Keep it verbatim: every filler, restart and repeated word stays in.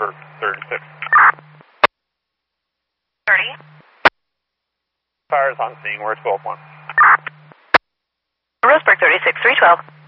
Roseburg thirty-six. thirty. Fires on scene, we're twelve one. Roseburg thirty-six, three twelve.